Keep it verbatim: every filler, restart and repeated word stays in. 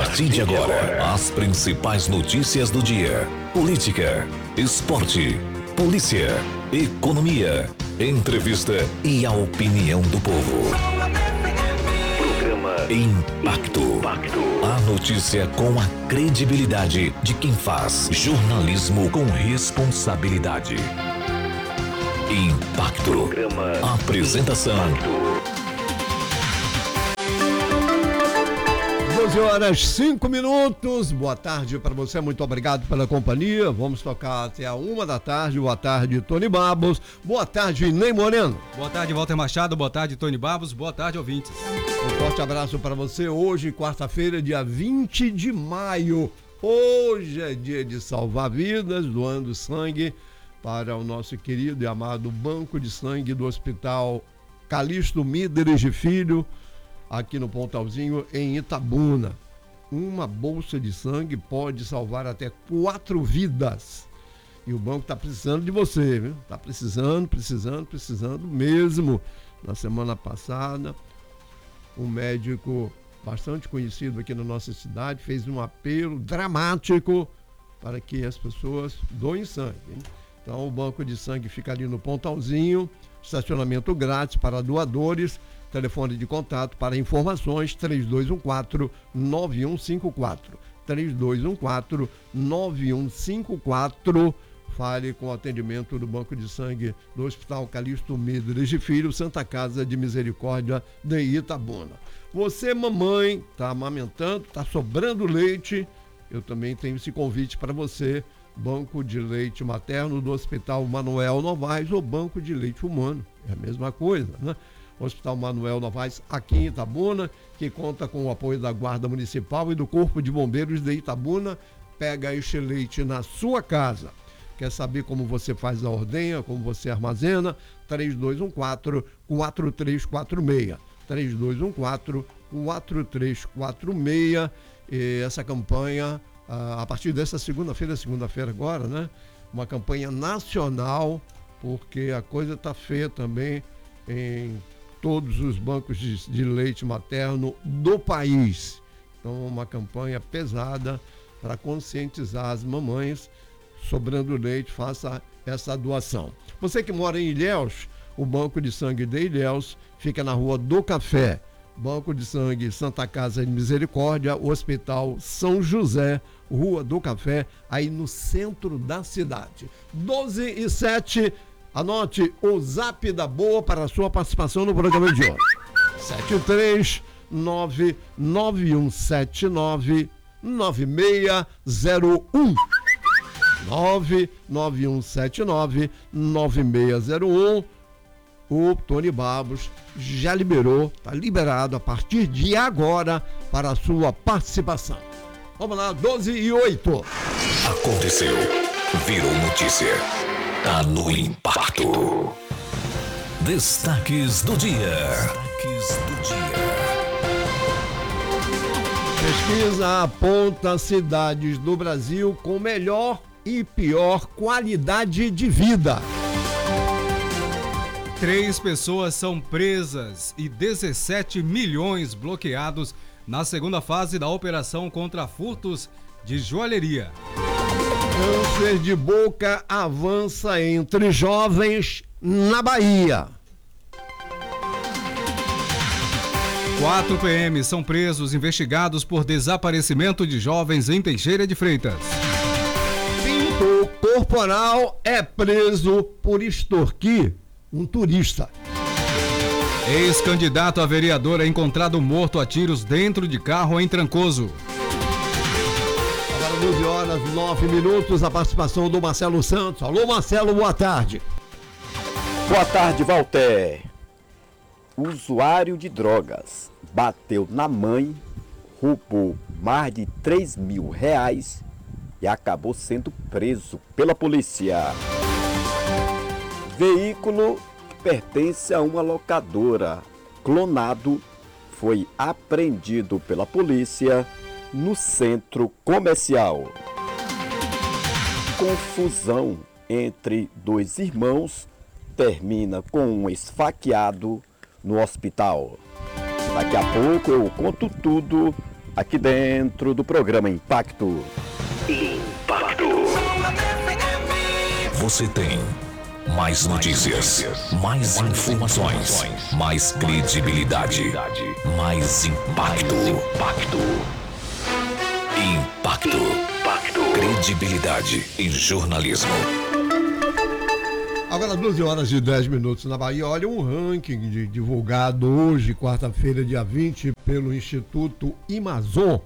partir de agora, as principais notícias do dia: política, esporte, polícia, economia, entrevista e a opinião do povo. Programa Impacto. Impacto. A notícia com a credibilidade de quem faz jornalismo com responsabilidade. Impacto. Programa Apresentação. Impacto. doze horas, cinco minutos. Boa tarde para você, muito obrigado pela companhia. Vamos tocar até a uma da tarde. Boa tarde, Tony Babos. Boa tarde, Ney Moreno. Boa tarde, Walter Machado. Boa tarde, Tony Babos. Boa tarde, ouvintes. Um forte abraço para você. Hoje, quarta-feira, dia vinte de maio. Hoje é dia de salvar vidas, doando sangue para o nosso querido e amado Banco de Sangue do Hospital Calixto Midres de Filho, aqui no Pontalzinho, em Itabuna. Uma bolsa de sangue pode salvar até quatro vidas. E o banco está precisando de você, viu? Está precisando, precisando, precisando mesmo. Na semana passada, um médico bastante conhecido aqui na nossa cidade fez um apelo dramático para que as pessoas doem sangue, hein? Então, o banco de sangue fica ali no Pontalzinho, estacionamento grátis para doadores. Telefone de contato para informações três dois um quatro, nove um cinco quatro. três dois um quatro, nove um cinco quatro. Fale com o atendimento do Banco de Sangue do Hospital Calixto Midres de Filho, Santa Casa de Misericórdia de Itabuna. Você, mamãe, está amamentando, está sobrando leite, eu também tenho esse convite para você. Banco de Leite Materno do Hospital Manuel Novaes ou Banco de Leite Humano, é a mesma coisa, né? Hospital Manuel Novaes, aqui em Itabuna, que conta com o apoio da Guarda Municipal e do Corpo de Bombeiros de Itabuna. Pega este leite na sua casa. Quer saber como você faz a ordenha, como você armazena? três dois um quatro, quatro três quatro seis. três dois um quatro, quatro três quatro seis. E essa campanha, a partir dessa segunda-feira, segunda-feira agora, né? Uma campanha nacional, porque a coisa está feia também em todos os bancos de, de leite materno do país. Então, uma campanha pesada para conscientizar as mamães. Sobrando leite, faça essa doação. Você que mora em Ilhéus, o Banco de Sangue de Ilhéus fica na Rua do Café. Banco de Sangue Santa Casa de Misericórdia, Hospital São José, Rua do Café, aí no centro da cidade. doze e sete. Anote o zap da boa para a sua participação no programa de hoje. sete três nove nove um sete nove nove seis zero um. nove nove um sete nove nove seis zero um. O Tony Babos já liberou, está liberado a partir de agora para a sua participação. Vamos lá, doze e oito. Aconteceu, virou notícia. Tá no Impacto. Destaques do dia. Destaques do dia. Pesquisa aponta cidades do Brasil com melhor e pior qualidade de vida. Três pessoas são presas e dezessete milhões bloqueados na segunda fase da operação contra furtos de joalheria. Câncer de boca avança entre jovens na Bahia. Quatro P Ms são presos investigados por desaparecimento de jovens em Teixeira de Freitas. Pintor corporal é preso por extorquir um turista. Ex-candidato a vereador é encontrado morto a tiros dentro de carro em Trancoso. Agora doze horas, nove minutos, a participação do Marcelo Santos. Alô, Marcelo, boa tarde. Boa tarde, Walter. Usuário de drogas bateu na mãe, roubou mais de três mil reais e acabou sendo preso pela polícia. Veículo que pertence a uma locadora clonado foi apreendido pela polícia no centro comercial. Confusão entre dois irmãos termina com um esfaqueado no hospital. Daqui a pouco eu conto tudo aqui dentro do programa Impacto. Impacto. Você tem mais notícias, mais informações, mais credibilidade, mais impacto. Impacto. Impacto. Credibilidade em jornalismo. Agora, doze horas e dez minutos na Bahia. Olha, um ranking de, divulgado hoje, quarta-feira, dia vinte, pelo Instituto Amazon,